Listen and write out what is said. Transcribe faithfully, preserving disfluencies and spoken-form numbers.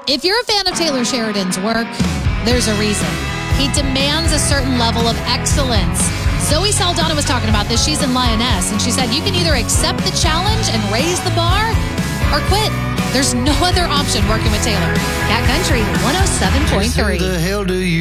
If you're a fan of Taylor Sheridan's work, there's a reason. He demands a certain level of excellence. Zoe Saldana was talking about this. She's in Lioness, and she said you can either accept the challenge and raise the bar or quit. There's no other option working with Taylor. Cat Country one oh seven point three.